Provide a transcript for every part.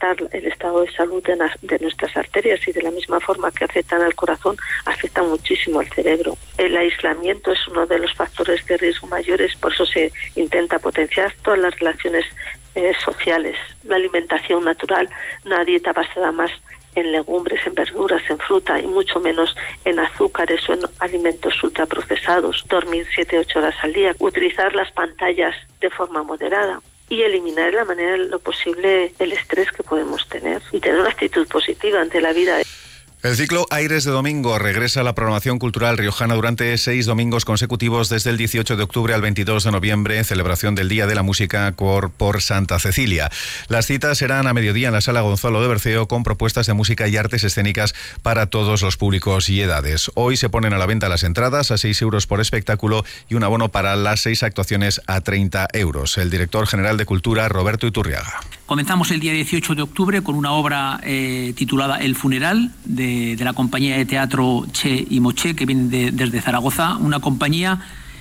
afectar el estado de salud de nuestras arterias, y de la misma forma que afectan al corazón, afecta muchísimo al cerebro. El aislamiento es uno de los factores de riesgo mayores, por eso se intenta potenciar todas las relaciones sociales, la alimentación natural, una dieta basada más en legumbres, en verduras, en fruta, y mucho menos en azúcares o en alimentos ultraprocesados, dormir 7-8 horas al día, utilizar las pantallas de forma moderada y eliminar de la manera de lo posible el estrés que podemos tener y tener una actitud positiva ante la vida. El ciclo Aires de Domingo regresa a la programación cultural riojana durante 6 domingos consecutivos desde el 18 de octubre al 22 de noviembre, celebración del Día de la Música por Santa Cecilia. Las citas serán a mediodía en la Sala Gonzalo de Berceo, con propuestas de música y artes escénicas para todos los públicos y edades. Hoy se ponen a la venta las entradas a 6 euros por espectáculo y un abono para las 6 actuaciones a 30 euros. El director general de Cultura, Roberto Iturriaga. Comenzamos el día 18 de octubre con una obra titulada El funeral de la compañía de teatro Che y Moché, que viene desde Zaragoza, una compañía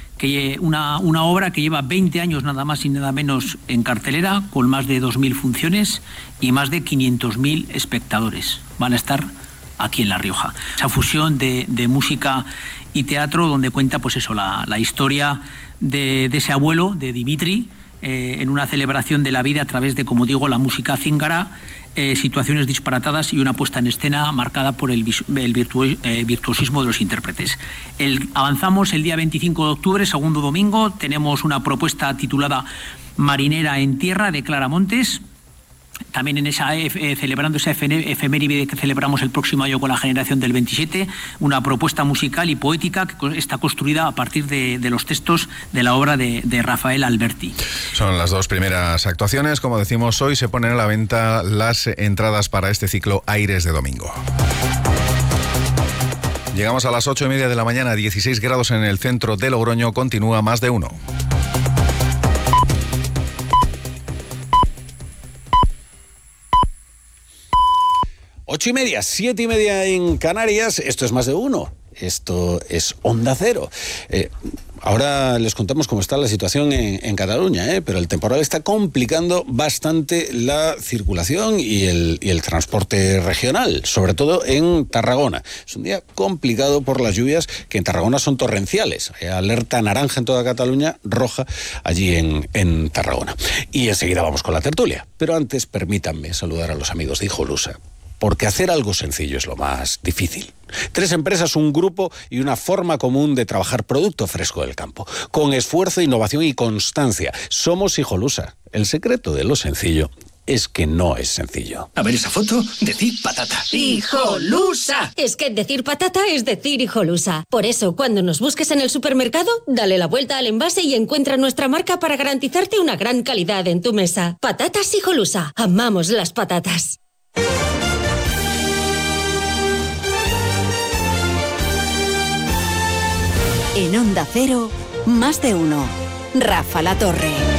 una obra que lleva 20 años nada más y nada menos en cartelera, con más de 2.000 funciones y más de 500.000 espectadores. Van a estar aquí en La Rioja. Esa fusión de música y teatro, donde cuenta pues eso, la historia de ese abuelo, de Dimitri, en una celebración de la vida a través de, como digo, la música cíngara, situaciones disparatadas y una puesta en escena marcada por el virtuosismo de los intérpretes. Avanzamos el día 25 de octubre, segundo domingo, tenemos una propuesta titulada Marinera en Tierra, de Clara Montes. También en esa celebrando esa efeméride que celebramos el próximo año con la generación del 27, una propuesta musical y poética que está construida a partir de los textos de la obra de Rafael Alberti. Son las 2 primeras actuaciones. Como decimos, hoy se ponen a la venta las entradas para este ciclo Aires de Domingo. Llegamos a las 8:30 de la mañana, 16 grados en el centro de Logroño, continúa Más de Uno. Ocho y media, 7:30 en Canarias. Esto es Más de Uno. Esto es Onda Cero. Ahora les contamos cómo está la situación en Cataluña, pero el temporal está complicando bastante la circulación y el transporte regional, sobre todo en Tarragona. Es un día complicado por las lluvias, que en Tarragona son torrenciales. Hay alerta naranja en toda Cataluña, roja allí en Tarragona. Y enseguida vamos con la tertulia. Pero antes permítanme saludar a los amigos de Hijolusa, porque hacer algo sencillo es lo más difícil. 3 empresas, un grupo y una forma común de trabajar producto fresco del campo. Con esfuerzo, innovación y constancia. Somos Hijolusa. El secreto de lo sencillo es que no es sencillo. A ver esa foto, decir patata. ¡Hijolusa! Es que decir patata es decir Hijolusa. Por eso, cuando nos busques en el supermercado, dale la vuelta al envase y encuentra nuestra marca para garantizarte una gran calidad en tu mesa. Patatas Hijolusa. Amamos las patatas. En Onda Cero, Más de Uno. Rafa La Torre.